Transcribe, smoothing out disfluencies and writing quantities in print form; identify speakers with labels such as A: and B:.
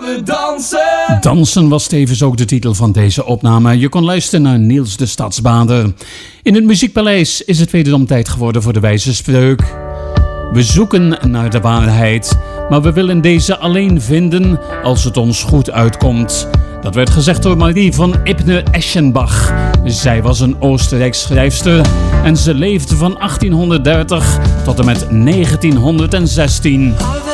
A: we dansen.
B: Dansen was tevens ook de titel van deze opname. Je kon luisteren naar Niels de Stadsbader. In het Muziekpaleis is het wederom tijd geworden voor de wijze spreuk. We zoeken naar de waarheid, maar we willen deze alleen vinden als het ons goed uitkomt. Dat werd gezegd door Marie van Ibner-Eschenbach. Zij was een Oostenrijks schrijfster en ze leefde van 1830 tot en met 1916.